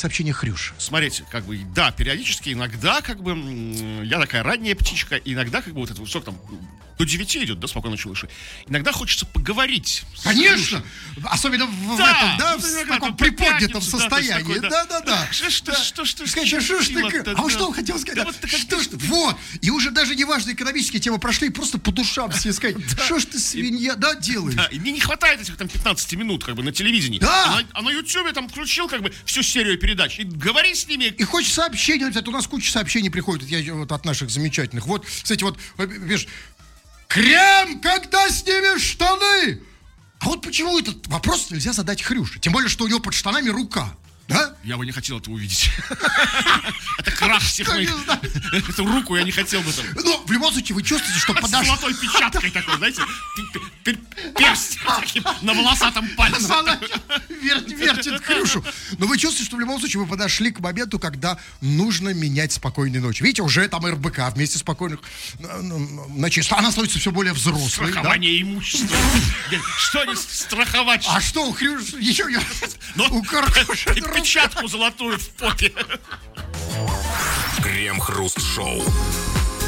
сообщения Хрюши? Смотрите, как бы, да, периодически, иногда, как бы, я такая ранняя птичка, иногда, как бы, вот это, сколько там, до 9 идет, да, спокойно ночи выше. Иногда хочется поговорить. Конечно! Особенно в этом, да, в таком приподнятом состоянии. Да. Что ж ты Скажи, что ж ты... А что он хотел сказать? Что ж ты... Вот! И уже даже неважно, экономические темы прошли, просто по душам все сказать. Что ж ты, свинья, да, делаешь? Да, и мне не хватает этих там 15 минут, как бы, на телевидении. Да! А на Ютубе там включил, как бы, всю серию передач. И говори с ними. И хочешь сообщения написать. У нас куча сообщений приходит вот от наших замечательных. Вот, кстати, вот, видишь, Крем, когда снимешь штаны? А вот почему этот вопрос нельзя задать Хрюше? Тем более, что у него под штанами рука. Да? Я бы не хотел этого увидеть. Это крах всех моих. Эту руку я не хотел бы там. Но в любом случае вы чувствуете, что с золотой печаткой такой, знаете, перст таким на волосатом пальце. Вертит Хрюшу. Но вы чувствуете, что в любом случае вы подошли к моменту, когда нужно менять спокойные ночи. Видите, уже там РБК вместе спокойных ночей. Она становится все более взрослой. Страхование имущества. Что не страховать? А что у Хрюши? Еще у печатку золотую в попе. Крем-хруст-шоу.